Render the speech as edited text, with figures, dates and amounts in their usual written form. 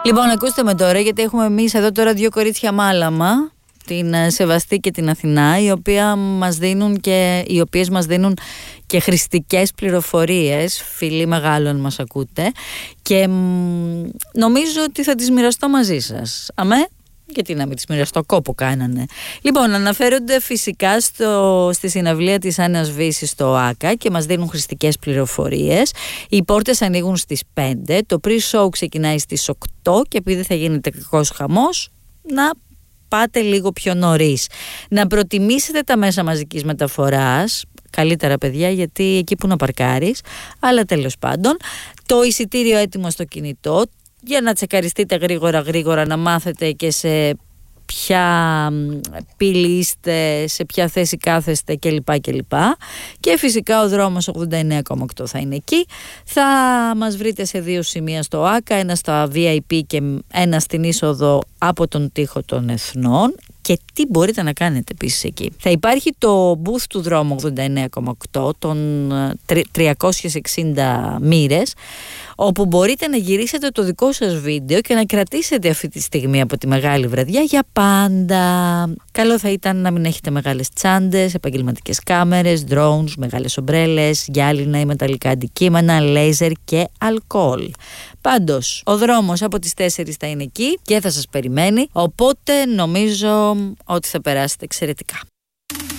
Λοιπόν, ακούστε με τώρα, γιατί έχουμε εμείς εδώ τώρα δύο κορίτσια μάλαμα, την Σεβαστή και την Αθηνά, οι οποίες μας δίνουν και χρηστικές πληροφορίες. Φιλοί μεγάλων μας ακούτε, και νομίζω ότι θα τις μοιραστώ μαζί σας. Αμέ, γιατί να μην τις μοιραστώ, κόπο κάνανε. Λοιπόν, αναφέρονται φυσικά στη συναυλία της Άννας Βύση στο ΆΚΑ και μας δίνουν χρηστικές πληροφορίες. Οι πόρτες ανοίγουν στις 5, το pre-show ξεκινάει στις 8 και επειδή θα γίνει τεχνικός χαμός, να πάτε λίγο πιο νωρίς. Να προτιμήσετε τα μέσα μαζικής μεταφοράς, καλύτερα παιδιά, γιατί εκεί που να παρκάρεις, αλλά τέλος πάντων, το εισιτήριο έτοιμο στο κινητό, για να τσεκαριστείτε γρήγορα, να μάθετε και σε ποια πύλη είστε, σε ποια θέση κάθεστε κλπ. Και φυσικά ο δρόμος 89,8 θα είναι εκεί. Θα μας βρείτε σε 2 σημεία στο ΆΚΑ, ένα στα VIP και ένα στην είσοδο από τον τοίχο των Εθνών. Και τι μπορείτε να κάνετε επίσης εκεί? Θα υπάρχει το booth του δρόμου 89,8 των 360 μοίρες, όπου μπορείτε να γυρίσετε το δικό σας βίντεο και να κρατήσετε αυτή τη στιγμή από τη μεγάλη βραδιά για πάντα. Καλό θα ήταν να μην έχετε μεγάλες τσάντες, επαγγελματικές κάμερες, drones, μεγάλες ομπρέλες, γυάλινα ή μεταλλικά αντικείμενα, λέιζερ και αλκοόλ. Πάντως, ο δρόμος από τις 4 θα είναι εκεί και θα σας περιμένει, οπότε νομίζω ότι θα περάσετε εξαιρετικά.